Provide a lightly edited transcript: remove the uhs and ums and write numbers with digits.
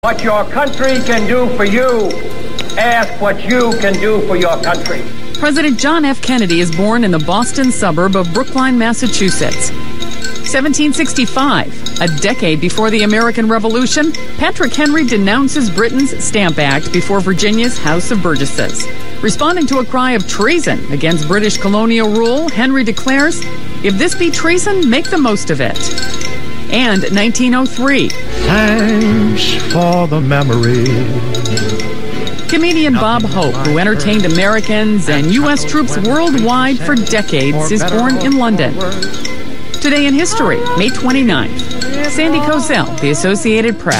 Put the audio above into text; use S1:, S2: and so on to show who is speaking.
S1: What your country can do for you, ask what you can do for your country.
S2: President John F. Kennedy is born in the Boston suburb of Brookline, Massachusetts. 1765, a decade before the American Revolution, Patrick Henry denounces Britain's Stamp Act before Virginia's House of Burgesses. Responding to a cry of treason against British colonial rule, Henry declares, "If this be treason, make the most of it." And 1903.
S3: Thanks for the memory.
S2: Comedian Bob Hope, who entertained Americans and U.S. troops worldwide for decades, is born in London. Today in history, May 29th. Sandy Kozel, The Associated Press.